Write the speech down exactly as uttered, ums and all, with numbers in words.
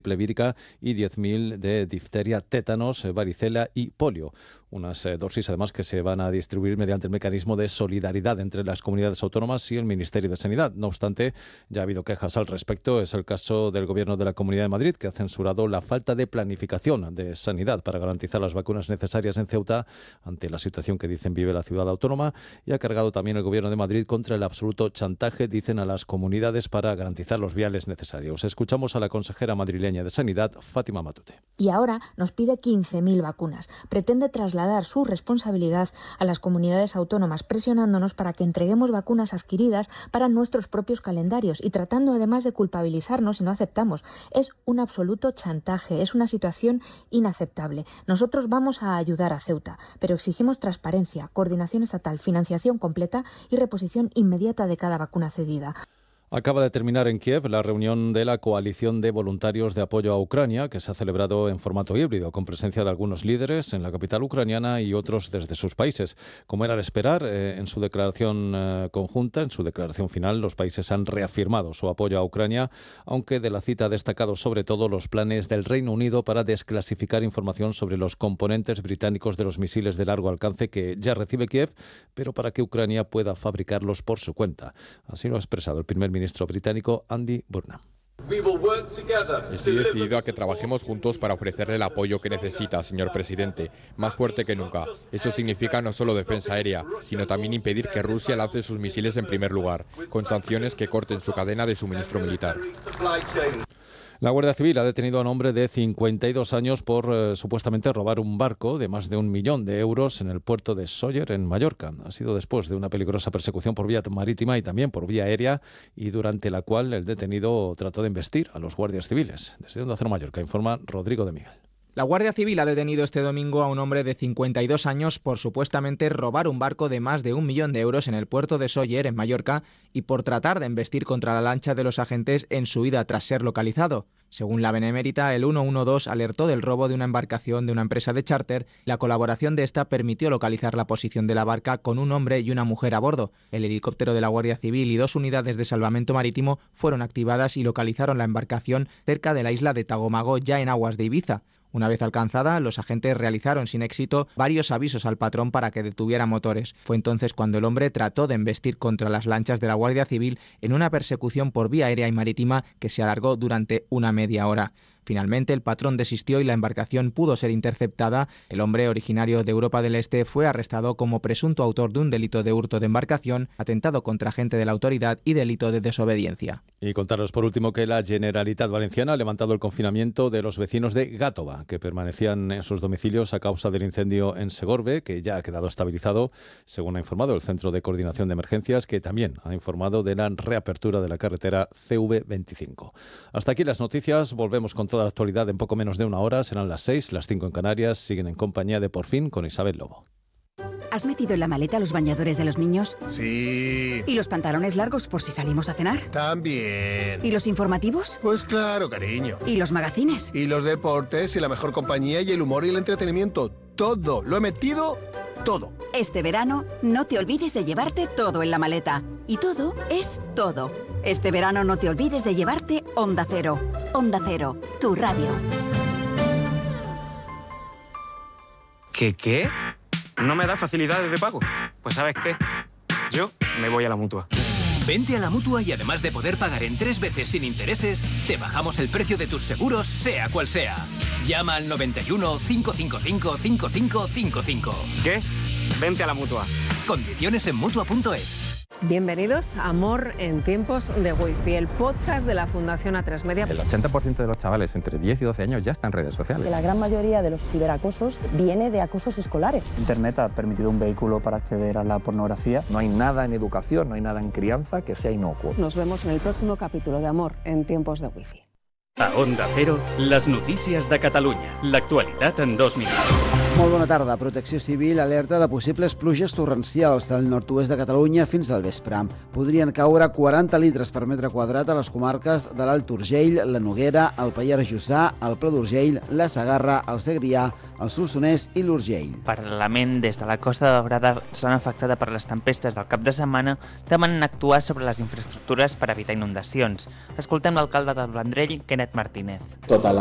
vírica y diez mil de difteria, tétanos, varicela y polio. Unas eh, dosis además que se van a distribuir mediante el mecanismo de solidaridad entre las comunidades autónomas y el Ministerio de Sanidad. No obstante, ya ha habido quejas al respecto. Es el caso del Gobierno de la Comunidad de Madrid, que ha censurado la falta de planificación de sanidad para garantizar las vacunas necesarias en Ceuta ante la situación que dicen vive la ciudad autónoma, y ha cargado también el Gobierno de Madrid contra el absoluto chantaje, dicen, a las comunidades para garantizar los viales necesarios. Escuchamos a la consejera madrileña de Sanidad, Fátima Matute. Y ahora nos pide quince mil vacunas. Pretende trasladar su responsabilidad a las comunidades autónomas, presionándonos para que entreguemos vacunas adquiridas para nuestros propios calendarios y tratando además de culpabilizarnos si no aceptamos. Es un absoluto chantaje, es una situación inaceptable. Nosotros vamos a ayudar a Ceuta, pero exigimos transparencia, coordinación estatal, financiación completa y reposición inmediata de cada vacuna cedida. Acaba de terminar en Kiev la reunión de la Coalición de Voluntarios de Apoyo a Ucrania, que se ha celebrado en formato híbrido, con presencia de algunos líderes en la capital ucraniana y otros desde sus países. Como era de esperar, eh, en su declaración eh, conjunta, en su declaración final, los países han reafirmado su apoyo a Ucrania, aunque de la cita ha destacado sobre todo los planes del Reino Unido para desclasificar información sobre los componentes británicos de los misiles de largo alcance que ya recibe Kiev, pero para que Ucrania pueda fabricarlos por su cuenta. Así lo ha expresado el primer ministro ministro británico Andy Burnham. Estoy decidido a que trabajemos juntos para ofrecerle el apoyo que necesita, señor presidente, más fuerte que nunca. Eso significa no solo defensa aérea, sino también impedir que Rusia lance sus misiles en primer lugar, con sanciones que corten su cadena de suministro militar. La Guardia Civil ha detenido a un hombre de cincuenta y dos años por eh, supuestamente robar un barco de más de un millón de euros en el puerto de Sóller, en Mallorca. Ha sido después de una peligrosa persecución por vía marítima y también por vía aérea, y durante la cual el detenido trató de embestir a los guardias civiles. Desde Onda Cero Mallorca informa Rodrigo de Miguel. La Guardia Civil ha detenido este domingo a un hombre de cincuenta y dos años por supuestamente robar un barco de más de un millón de euros en el puerto de Sóller, en Mallorca, y por tratar de embestir contra la lancha de los agentes en su huida tras ser localizado. Según la Benemérita, el ciento doce alertó del robo de una embarcación de una empresa de charter. La colaboración de esta permitió localizar la posición de la barca con un hombre y una mujer a bordo. El helicóptero de la Guardia Civil y dos unidades de salvamento marítimo fueron activadas y localizaron la embarcación cerca de la isla de Tagomago, ya en aguas de Ibiza. Una vez alcanzada, los agentes realizaron sin éxito varios avisos al patrón para que detuviera motores. Fue entonces cuando el hombre trató de embestir contra las lanchas de la Guardia Civil en una persecución por vía aérea y marítima que se alargó durante una media hora. Finalmente, el patrón desistió y la embarcación pudo ser interceptada. El hombre, originario de Europa del Este, fue arrestado como presunto autor de un delito de hurto de embarcación, atentado contra agente de la autoridad y delito de desobediencia. Y contaros por último que la Generalitat Valenciana ha levantado el confinamiento de los vecinos de Gàtova, que permanecían en sus domicilios a causa del incendio en Segorbe, que ya ha quedado estabilizado, según ha informado el Centro de Coordinación de Emergencias, que también ha informado de la reapertura de la carretera C V veinticinco. Hasta aquí las noticias. Volvemos con toda la actualidad en poco menos de una hora. Serán las seis, las cinco en Canarias. Siguen en compañía de Por Fin con Isabel Lobo. ¿Has metido en la maleta los bañadores de los niños? Sí. ¿Y los pantalones largos por si salimos a cenar? También. ¿Y los informativos? Pues claro, cariño. ¿Y los magazines? Y los deportes y la mejor compañía y el humor y el entretenimiento. Todo. Lo he metido todo. Este verano no te olvides de llevarte todo en la maleta. Y todo es todo. Este verano no te olvides de llevarte Onda Cero. Onda Cero, tu radio. ¿Qué qué? ¿No me da facilidades de pago? Pues ¿sabes qué? Yo me voy a la Mutua. Vente a la Mutua y además de poder pagar en tres veces sin intereses, te bajamos el precio de tus seguros, sea cual sea. Llama al noventa y uno, cinco cinco cinco, cinco cinco cinco cinco. ¿Qué? Vente a la Mutua. Condiciones en Mutua punto es. Bienvenidos a Amor en tiempos de Wi-Fi, el podcast de la Fundación A tres Media. El ochenta por ciento de los chavales entre diez y doce años ya están en redes sociales. La gran mayoría de los ciberacosos viene de acosos escolares. Internet ha permitido un vehículo para acceder a la pornografía. No hay nada en educación, no hay nada en crianza que sea inocuo. Nos vemos en el próximo capítulo de Amor en tiempos de Wi-Fi. A Onda Cero, las noticias de Catalunya. L'actualitat en dos minuts. Molt bona tarda. Protecció Civil alerta de possibles pluges torrencials del nord-oest de Catalunya fins al vespre. Podrien caure quaranta litres per metre quadrat a les comarques de l'Alt Urgell, la Noguera, el Pallars Jussà, el Pla d'Urgell, la Segarra, el Segrià, el Solsonès i l'Urgell. Paral·lelament, des de la Costa Daurada, zona afectada per les tempestes del cap de setmana, demanen actuar sobre les infraestructures per evitar inundacions. Escoltem l'alcalde del Vendrell, Kenneth Martínez. Tota la